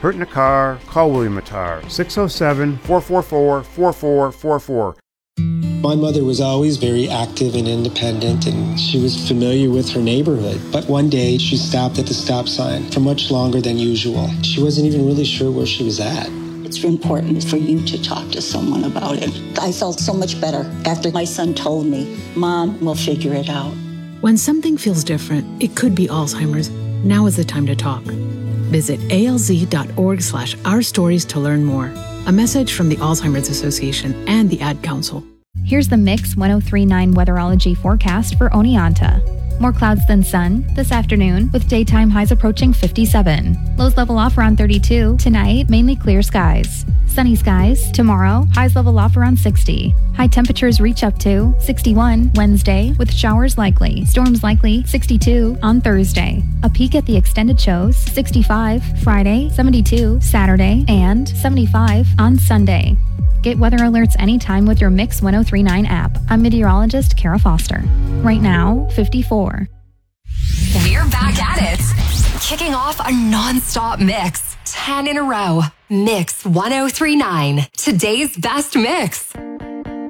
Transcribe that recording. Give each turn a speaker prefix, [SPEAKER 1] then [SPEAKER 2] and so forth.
[SPEAKER 1] hurt in a car, call William Attar, 607-444-4444.
[SPEAKER 2] My mother was always very active and independent, and she was familiar with her neighborhood. But one day, she stopped at the stop sign for much longer than usual. She wasn't even really sure where she was at.
[SPEAKER 3] It's important for you to talk to someone about it. I felt so much better after my son told me, Mom, we'll figure it out.
[SPEAKER 4] When something feels different, it could be Alzheimer's. Now is the time to talk. Visit alz.org/ourstories to learn more. A message from the Alzheimer's Association and the Ad Council.
[SPEAKER 5] Here's the Mix 1039 weatherology forecast for Oneonta. More clouds than sun this afternoon, with daytime highs approaching 57. Lows level off around 32. Tonight, mainly clear skies. Sunny skies. Tomorrow, highs level off around 60. High temperatures reach up to 61 Wednesday, with showers likely. Storms likely 62 on Thursday. A peek at the extended shows 65 Friday, 72 Saturday, and 75 on Sunday. Get weather alerts anytime with your Mix 1039 app. I'm meteorologist Kara Foster. Right now, 54.
[SPEAKER 6] We're back at it. Kicking off a non-stop mix. 10 in a row. Mix 1039. Today's best mix.